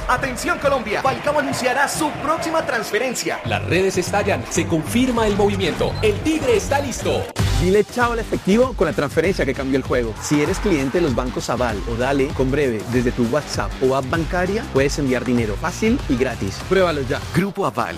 Atención Colombia, Falcao anunciará su próxima transferencia. Las redes estallan, se confirma el movimiento. El Tigre está listo. Dile chao al efectivo con la transferencia que cambió el juego. Si eres cliente de los bancos Aval o Dale, con Breve, desde tu WhatsApp o app bancaria, puedes enviar dinero fácil y gratis. Pruébalo ya. Grupo Aval,